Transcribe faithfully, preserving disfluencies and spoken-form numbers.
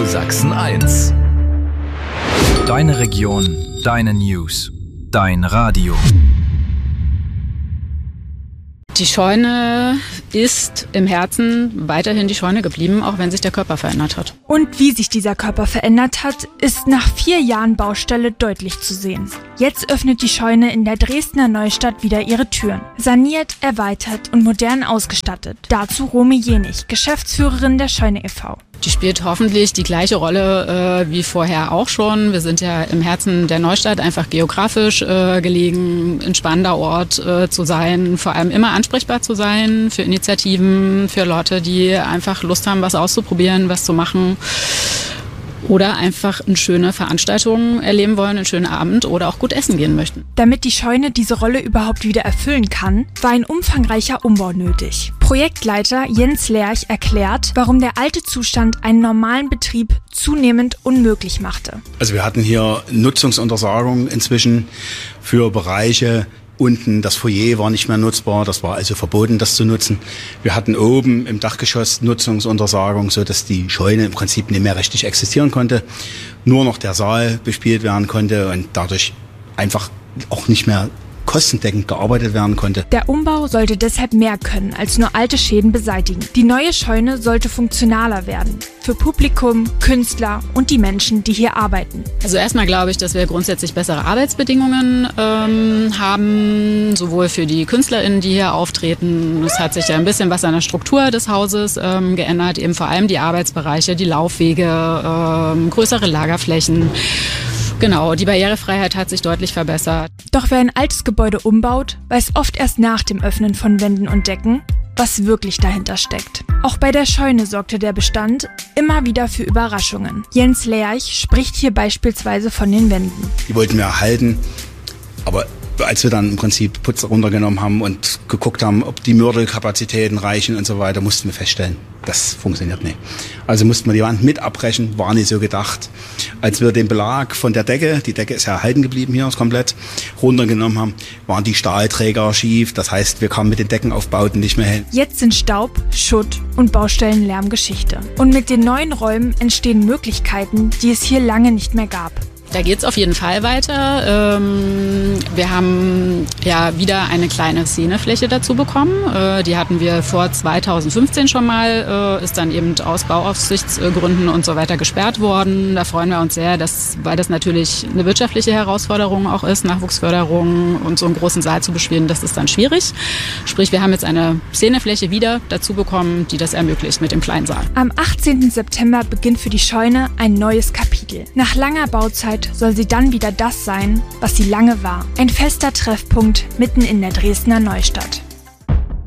Radio Sachsen eins. Deine Region, deine News, dein Radio. Die Scheune ist im Herzen weiterhin die Scheune geblieben, auch wenn sich der Körper verändert hat. Und wie sich dieser Körper verändert hat, ist nach vier Jahren Baustelle deutlich zu sehen. Jetzt öffnet die Scheune in der Dresdner Neustadt wieder ihre Türen. Saniert, erweitert und modern ausgestattet. Dazu Romy Jenich, Geschäftsführerin der Scheune e V Die spielt hoffentlich die gleiche Rolle äh, wie vorher auch schon. Wir sind ja im Herzen der Neustadt, einfach geografisch äh, gelegen, ein spannender Ort äh, zu sein, vor allem immer ansprechbar zu sein für Initiativen, für Leute, die einfach Lust haben, was auszuprobieren, was zu machen. Oder einfach eine schöne Veranstaltung erleben wollen, einen schönen Abend oder auch gut essen gehen möchten. Damit die Scheune diese Rolle überhaupt wieder erfüllen kann, war ein umfangreicher Umbau nötig. Projektleiter Jens Lerch erklärt, warum der alte Zustand einen normalen Betrieb zunehmend unmöglich machte. Also wir hatten hier Nutzungsuntersagung inzwischen für Bereiche. Unten das Foyer war nicht mehr nutzbar, das war also verboten, das zu nutzen. Wir hatten oben im Dachgeschoss Nutzungsuntersagung, so dass die Scheune im Prinzip nicht mehr richtig existieren konnte. Nur noch der Saal bespielt werden konnte und dadurch einfach auch nicht mehr kostendeckend gearbeitet werden konnte. Der Umbau sollte deshalb mehr können, als nur alte Schäden beseitigen. Die neue Scheune sollte funktionaler werden. Für Publikum, Künstler und die Menschen, die hier arbeiten. Also erstmal glaube ich, dass wir grundsätzlich bessere Arbeitsbedingungen ähm, haben, sowohl für die KünstlerInnen, die hier auftreten. Es hat sich ja ein bisschen was an der Struktur des Hauses ähm, geändert, eben vor allem die Arbeitsbereiche, die Laufwege, ähm, größere Lagerflächen. Genau, die Barrierefreiheit hat sich deutlich verbessert. Doch wer ein altes Gebäude umbaut, weiß oft erst nach dem Öffnen von Wänden und Decken, was wirklich dahinter steckt. Auch bei der Scheune sorgte der Bestand immer wieder für Überraschungen. Jens Lerch spricht hier beispielsweise von den Wänden. Die wollten wir erhalten, aber als wir dann im Prinzip Putz runtergenommen haben und geguckt haben, ob die Mörtelkapazitäten reichen und so weiter, mussten wir feststellen, das funktioniert nicht. Also mussten wir die Wand mit abbrechen, war nicht so gedacht. Als wir den Belag von der Decke, die Decke ist ja erhalten geblieben hier, ist komplett, runtergenommen haben, waren die Stahlträger schief. Das heißt, wir kamen mit den Deckenaufbauten nicht mehr hin. Jetzt sind Staub, Schutt und Baustellenlärm Geschichte. Und mit den neuen Räumen entstehen Möglichkeiten, die es hier lange nicht mehr gab. Da geht's auf jeden Fall weiter. Ähm, wir haben ja wieder eine kleine Szenefläche dazu bekommen. Äh, die hatten wir vor zweitausendfünfzehn schon mal, äh, ist dann eben aus Bauaufsichtsgründen und so weiter gesperrt worden. Da freuen wir uns sehr, dass, weil das natürlich eine wirtschaftliche Herausforderung auch ist, Nachwuchsförderung und so einen großen Saal zu bespielen, das ist dann schwierig. Sprich, wir haben jetzt eine Szenefläche wieder dazu bekommen, die das ermöglicht mit dem kleinen Saal. Am achtzehnten September beginnt für die Scheune ein neues Kapitel. Nach langer Bauzeit soll sie dann wieder das sein, was sie lange war. Ein fester Treffpunkt mitten in der Dresdner Neustadt.